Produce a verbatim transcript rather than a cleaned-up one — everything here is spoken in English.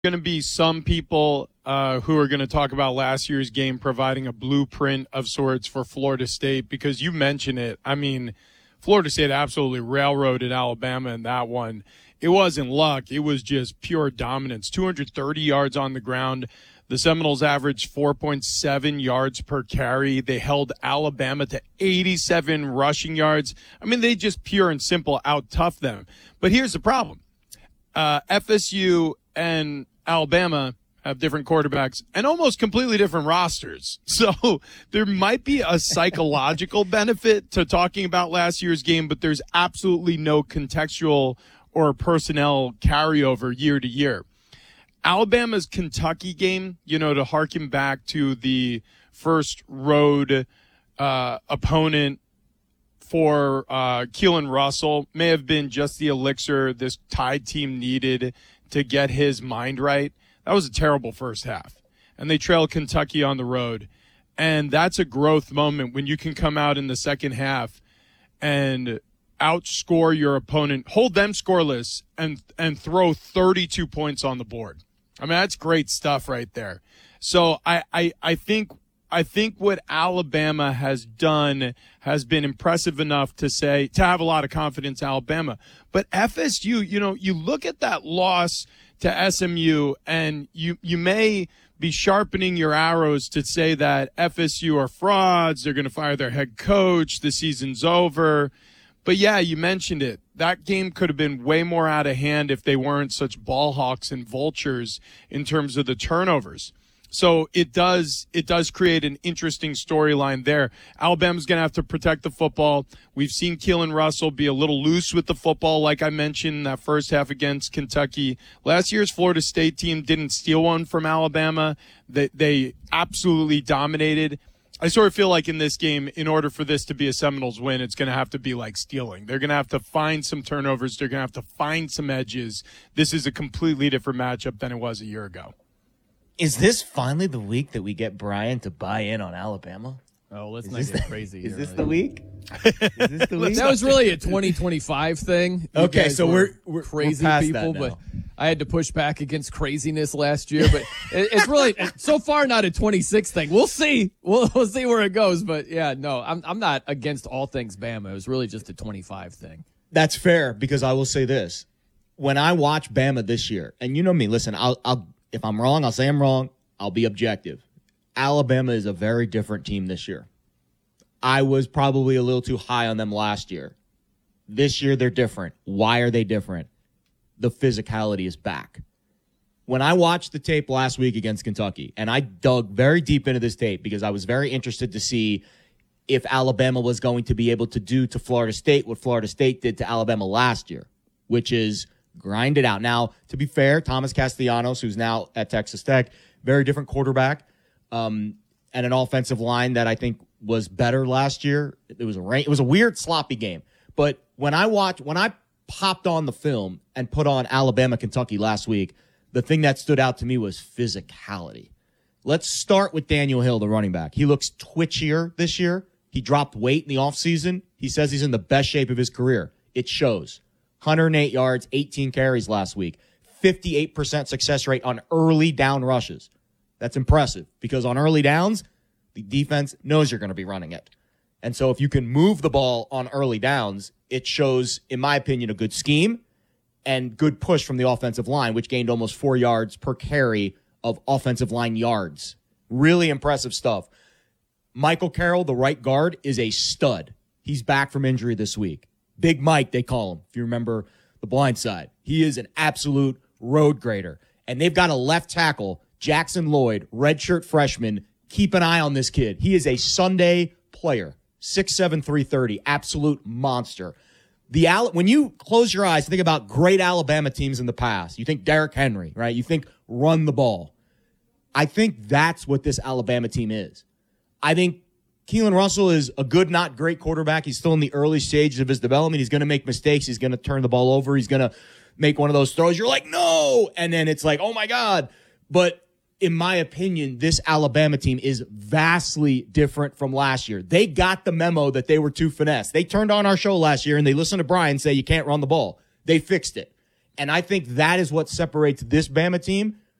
Going to be some people uh, who are going to talk about last year's game providing a blueprint of sorts for Florida State, because you mentioned it. I mean, Florida State absolutely railroaded Alabama in that one. It wasn't luck. It was just pure dominance. two hundred thirty yards on the ground. The Seminoles averaged four point seven yards per carry. They held Alabama to eighty-seven rushing yards. I mean, they just pure and simple out-toughed them. But here's the problem. Uh, F S U and Alabama have different quarterbacks and almost completely different rosters. So there might be a psychological benefit to talking about last year's game, but there's absolutely no contextual or personnel carryover year to year. Alabama's Kentucky game, you know, to harken back to the first road uh, opponent for uh, Keelan Russell, may have been just the elixir this Tide team needed to get his mind right. That was a terrible first half. And they trailed Kentucky on the road. And that's a growth moment when you can come out in the second half and outscore your opponent, hold them scoreless, and and throw thirty-two points on the board. I mean, that's great stuff right there. So I, I, I think I think what Alabama has done has been impressive enough to say, to have a lot of confidence in Alabama. But F S U, you know, you look at that loss to S M U and you, you may be sharpening your arrows to say that F S U are frauds. They're going to fire their head coach. The season's over. But yeah, you mentioned it. That game could have been way more out of hand if they weren't such ball hawks and vultures in terms of the turnovers. So it does it does create an interesting storyline there. Alabama's going to have to protect the football. We've seen Keelan Russell be a little loose with the football, like I mentioned in that first half against Kentucky. Last year's Florida State team didn't steal one from Alabama. They, they absolutely dominated. I sort of feel like in this game, in order for this to be a Seminoles win, it's going to have to be like stealing. They're going to have to find some turnovers. They're going to have to find some edges. This is a completely different matchup than it was a year ago. Is this finally the week that we get Brian to buy in on Alabama? Oh, let's is not get the, crazy. Is here, this right? the week? Is this the week? That was really a twenty twenty-five thing. You okay, guys so were we're, we're crazy we're past people, that but now. I had to push back against craziness last year. But it, it's really so far not a twenty-six thing. We'll see. We'll, we'll see where it goes. But yeah, no, I'm I'm not against all things Bama. It was really just a twenty-five thing. That's fair, because I will say this: when I watch Bama this year, and you know me, listen, I'll, I'll if I'm wrong, I'll say I'm wrong. I'll be objective. Alabama is a very different team this year. I was probably a little too high on them last year. This year, they're different. Why are they different? The physicality is back. When I watched the tape last week against Kentucky, and I dug very deep into this tape because I was very interested to see if Alabama was going to be able to do to Florida State what Florida State did to Alabama last year, which is grind it out. Now, to be fair, Thomas Castellanos, who's now at Texas Tech, very different quarterback, um, and an offensive line that I think was better last year. It was a rain, it was a weird, sloppy game. But when I watched, when I popped on the film and put on Alabama, Kentucky last week, the thing that stood out to me was physicality. Let's start with Daniel Hill, the running back. He looks twitchier this year. He dropped weight in the offseason. He says he's in the best shape of his career. It shows. one hundred eight yards, eighteen carries last week. fifty-eight percent success rate on early down rushes. That's impressive because on early downs, the defense knows you're going to be running it. And so if you can move the ball on early downs, it shows, in my opinion, a good scheme and good push from the offensive line, which gained almost four yards per carry of offensive line yards. Really impressive stuff. Michael Carroll, the right guard, is a stud. He's back from injury this week. Big Mike, they call him, if you remember The Blind Side. He is an absolute road grader. And they've got a left tackle, Jackson Lloyd, redshirt freshman. Keep an eye on this kid. He is a Sunday player. six seven, three thirty, absolute monster. The When you close your eyes, think about great Alabama teams in the past. You think Derrick Henry, right? You think run the ball. I think that's what this Alabama team is. I think Keelan Russell is a good, not great quarterback. He's still in the early stages of his development. He's going to make mistakes. He's going to turn the ball over. He's going to make one of those throws. You're like, no. And then it's like, oh, my God. But in my opinion, this Alabama team is vastly different from last year. They got the memo that they were too finesse. They turned on our show last year and they listened to Brian say you can't run the ball. They fixed it. And I think that is what separates this Bama team